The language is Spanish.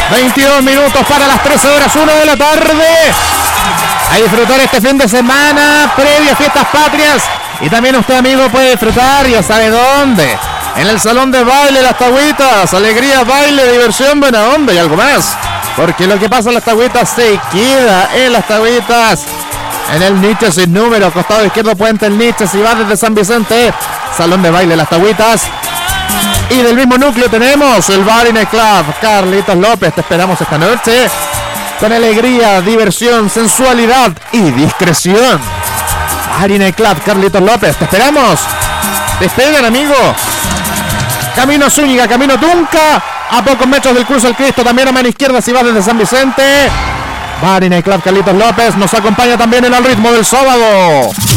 22 minutos para las 13:01 de la tarde. A disfrutar este fin de semana previo a fiestas patrias. Y también usted, amigo, puede disfrutar, ya sabe dónde. En el salón de baile Las Tagüitas. Alegría, baile, diversión, buena onda y algo más. Porque lo que pasa en Las Tagüitas se queda en Las Tagüitas. En el nicho sin número, costado izquierdo, Puente El Nicho. Si va desde San Vicente, salón de baile Las Tagüitas. Y del mismo núcleo tenemos el Bar y Club Carlitos López. Te esperamos esta noche con alegría, diversión, sensualidad y discreción. Bar y Club Carlitos López, te esperamos. Despegan, amigo. Camino Zúñiga, camino Tunca, a pocos metros del Cruce del Cristo, también a mano izquierda si vas desde San Vicente. Bar y Club Carlitos López nos acompaña también en el ritmo del sábado.